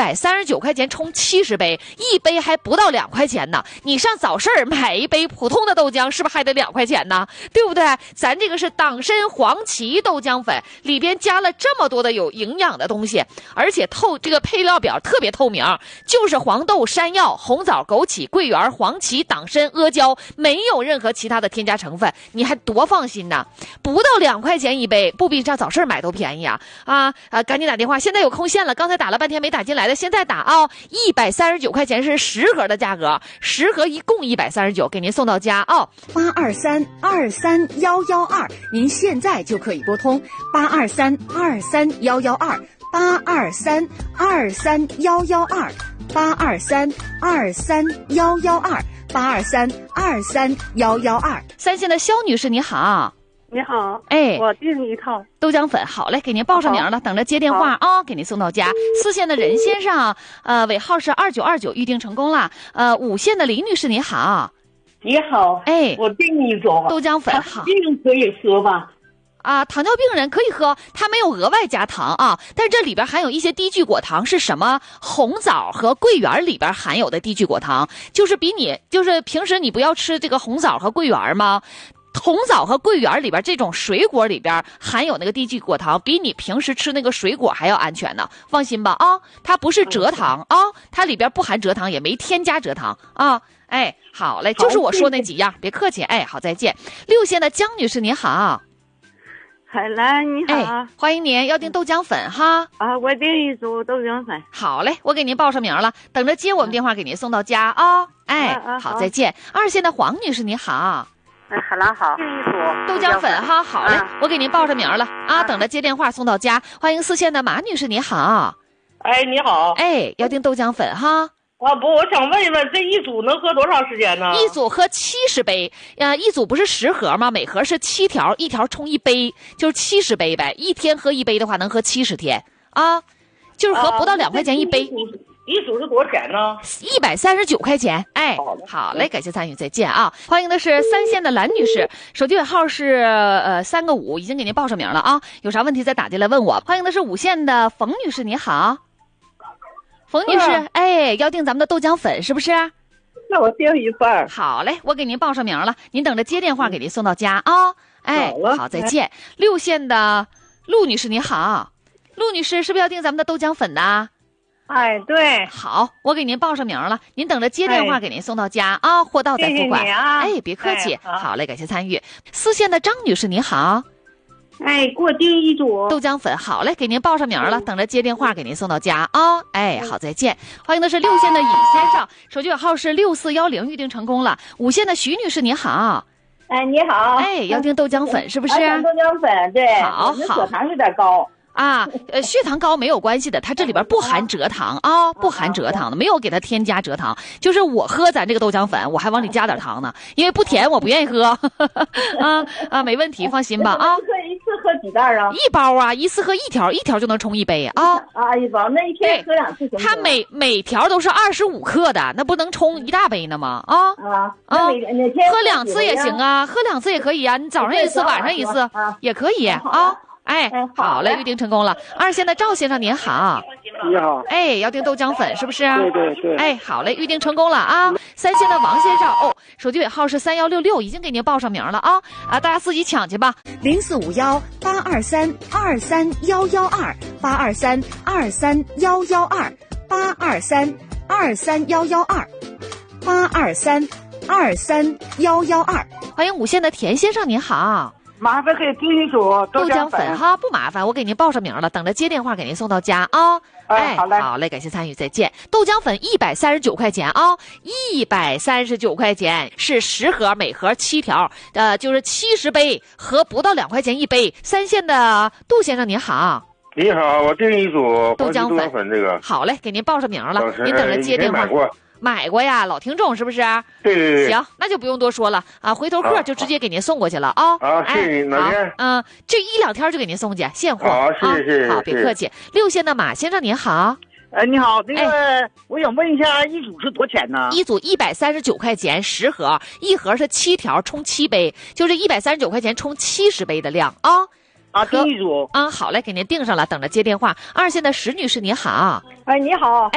139块钱冲70杯，一杯还不到2块钱呢。你上早市买一杯普通的豆浆，是不是还得2块钱呢？对不对？咱这个是党参黄芪豆浆粉，里边加了这么多的有营养的东西，而且这个配料表特别透明，就是黄豆、山药、红枣、枸杞、桂圆、黄芪、党参、阿胶，没有任何其他的添加成分，你还多放心呢。不到2块钱一杯，不比上早市买都便宜啊！赶紧打电话，现在有空线了，刚才打了半天没打进来的，现在打啊！139块钱是10盒的价格，10盒一共139，给您送到家啊！823-23112，您现在就可以拨通823-23112，823-23112，823-23112，823-23112。三线的肖女士你好。 你好， 我订一套豆浆粉，好嘞，给您报上名了，等着接电话啊，给您送到家。4线的任先生，尾号是2929，预定成功了。5线的李女士你好。 你好，我订一种豆浆粉，好， 病可以喝吧？ 糖尿病人可以喝，它没有额外加糖啊，但是这里边含有一些低聚果糖，是什么？红枣和桂圆里边含有的低聚果糖，就是平时你不要吃这个红枣和桂圆吗？红枣和桂圆里边这种水果里边含有那个低聚果糖，比你平时吃那个水果还要安全呢，放心吧啊，它不是蔗糖啊，它里边不含蔗糖，也没添加蔗糖啊。好嘞，就是我说那几样，别客气，好，再见。6线的江女士你好。 海兰你好， 欢迎您，要订豆浆粉哈。 我订一组豆浆粉。 好嘞，我给您报上名了，等着接我们电话给您送到家啊。好，再见。2线的黄女士你好。 海兰好，订一组豆浆粉哈。好嘞，我给您报上名了啊，等着接电话送到家。欢迎4线的马女士你好。 你好。 要订豆浆粉哈。 我想问一问，这一组能喝多长时间呢？ 一组喝70杯，一组不是10盒吗？每盒是7条，一条冲1杯，就是70杯呗。一天喝1杯的话，能喝70天啊，就是喝不到2块钱一杯。 一组是多少钱呢 ？139块钱。好嘞，感谢参与，再见啊！欢迎的是3线的兰女士，手机尾号是3个5，已经给您报上名了啊，有啥问题再打进来问我。欢迎的是5线的冯女士，你好。冯女士，要订咱们的豆浆粉是不是？ 那我订一份。 好嘞，我给您报上名了，您等着接电话给您送到家啊。好，再见。6线的陆女士你好，陆女士是不是要订咱们的豆浆粉呢？ 对。 好，我给您报上名了，您等着接电话给您送到家啊，货到再付款。 谢谢你啊。 别客气。好嘞，感谢参与。4线的张女士你好。 给我订一组豆浆粉，好嘞，给您报上名了，等着接电话给您送到家啊。好，再见。欢迎的是6线的尹先生，手机尾号是6410，预定成功了。5线的徐女士你好。 你好。 要订豆浆粉是不是？ 豆浆粉，对。 好， 血糖有点高。 血糖高没有关系的，它这里边不含蔗糖啊，不含蔗糖的，没有给它添加蔗糖。就是我喝咱这个豆浆粉，我还往里加点糖呢，因为不甜我不愿意喝。没问题，放心吧啊。 一次喝几袋啊？ 一包啊，一次喝一条，一条就能冲1杯啊。 一包，那一天喝2次行。 它每条都是25克的，那不能冲1大杯呢吗？ 喝 2次也行啊，喝2次也可以啊，你早上一次，晚上一次也可以啊。好嘞，预定成功了。2线的赵先生您好。 你好。 要订豆浆粉是不是？ 对。 好嘞，预定成功了啊。3线的王先生，手机尾号是3166，已经给您报上名了啊。大家自己抢去吧。 0451-823-23112，823-23112，823-23112，823-23112。 欢迎5线的田先生您好。 麻烦给订一组豆浆粉哈，不麻烦，我给您报上名了，等着接电话给您送到家啊。好嘞，感谢参与，再见。豆浆粉139块钱啊，139块钱是10盒，每盒7条，就是70杯，合不到2块钱一杯。3线的杜先生您好。 你好，我订一组豆浆粉，这个好嘞，给您报上名了，您等着接电话。买过呀，老听众是不是？ 对。 行，那就不用多说了啊，回头客就直接给您送过去了啊。 谢谢你，哪天？ 这1-2天就给您送去，现货。 好，谢谢。 好，别客气。6线的马先生您好。 你好，那个我想问一下，一组是多少钱呢？ 一组139块钱，10盒，一盒是7条，冲7杯，就是139块钱冲70杯的量啊。 订一组好嘞，给您订上了，等着接电话。2线的石女士您好。 你好。